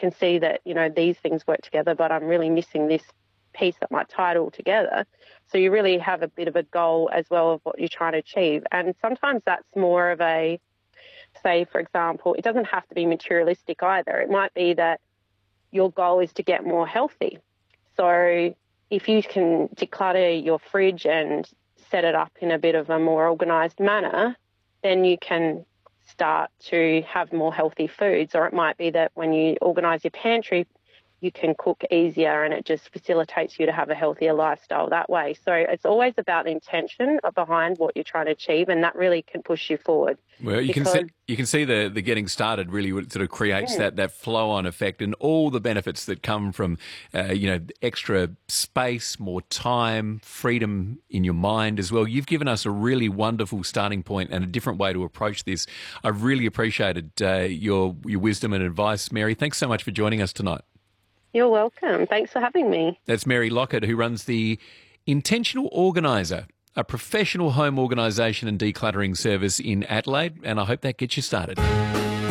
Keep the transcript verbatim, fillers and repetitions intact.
can see that, you know, these things work together, but I'm really missing this piece that might tie it all together. So you really have a bit of a goal as well of what you're trying to achieve. And sometimes that's more of a, say, for example, it doesn't have to be materialistic either. It might be that your goal is to get more healthy. So if you can declutter your fridge and set it up in a bit of a more organised manner, then you can start to have more healthy foods. Or it might be that when you organise your pantry, you can cook easier and it just facilitates you to have a healthier lifestyle that way. So it's always about the intention behind what you're trying to achieve, and that really can push you forward. Well, you because, can see you can see the the getting started really sort of creates yeah. that that flow on effect and all the benefits that come from uh, you know extra space, more time, freedom in your mind as well. You've given us a really wonderful starting point and a different way to approach this. I've really appreciated uh, your your wisdom and advice, Mary. Thanks so much for joining us tonight. You're welcome. Thanks for having me. That's Mary Lockett, who runs the Intentional Organiser, a professional home organisation and decluttering service in Adelaide, and I hope that gets you started.